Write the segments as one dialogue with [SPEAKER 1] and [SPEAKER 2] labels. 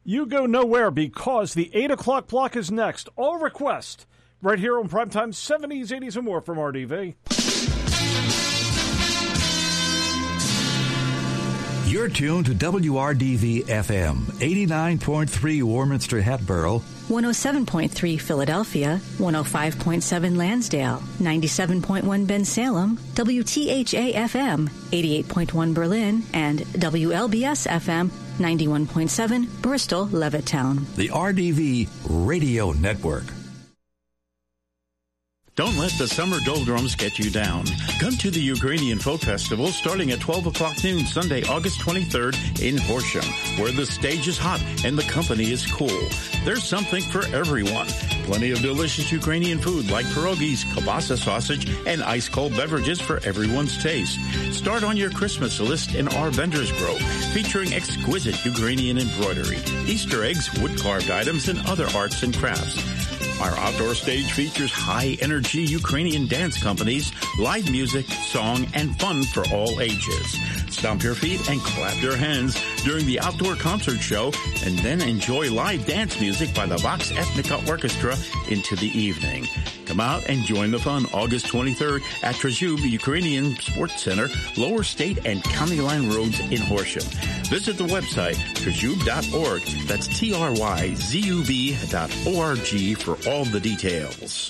[SPEAKER 1] You go nowhere because the 8 o'clock block is next. All request right here on Primetime 70s, 80s, and more from RDV.
[SPEAKER 2] You're tuned to WRDV FM, 89.3 Warminster Hatboro,
[SPEAKER 3] 107.3 Philadelphia, 105.7 Lansdale, 97.1 Bensalem, WTHA FM, 88.1 Berlin, and WLBS FM, 91.7 Bristol, Levittown.
[SPEAKER 2] The RDV Radio Network.
[SPEAKER 4] Don't let the summer doldrums get you down. Come to the Ukrainian Folk Festival starting at 12 o'clock noon Sunday, August 23rd in Horsham, where the stage is hot and the company is cool. There's something for everyone. Plenty of delicious Ukrainian food like pierogies, kielbasa sausage, and ice-cold beverages for everyone's taste. Start on your Christmas list in our Vendors Grove, featuring exquisite Ukrainian embroidery, Easter eggs, wood-carved items, and other arts and crafts. Our outdoor stage features high-energy Ukrainian dance companies, live music, song, and fun for all ages. Stomp your feet and clap your hands during the outdoor concert show, and then enjoy live dance music by the Vox Ethnica Orchestra into the evening. Come out and join the fun August 23rd at Trezub Ukrainian Sports Center, Lower State and County Line Roads in Horsham. Visit the website, trezub.org. That's TRYZUB.org for all the details.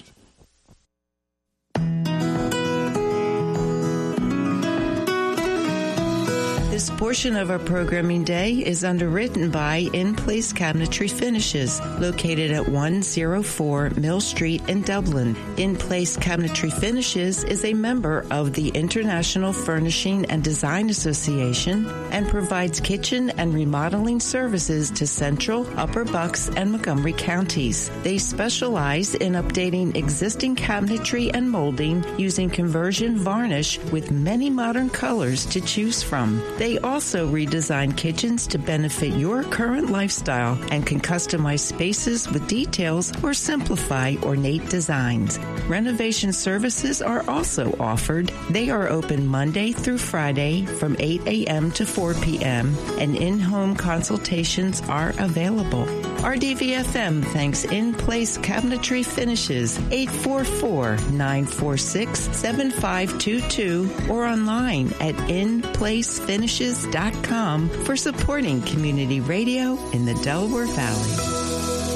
[SPEAKER 5] This portion of our programming day is underwritten by In Place Cabinetry Finishes, located at 104 Mill Street in Dublin. In Place Cabinetry Finishes is a member of the International Furnishing and Design Association and provides kitchen and remodeling services to Central, Upper Bucks, and Montgomery counties. They specialize in updating existing cabinetry and molding using conversion varnish with many modern colors to choose from. They also redesign kitchens to benefit your current lifestyle and can customize spaces with details or simplify ornate designs. Renovation services are also offered. They are open Monday through Friday from 8 a.m. to 4 p.m. and in-home consultations are available. RDVFM thanks In Place Cabinetry Finishes, 844-946-7522 or online at inplacefinishes.com for supporting community radio in the Delaware Valley.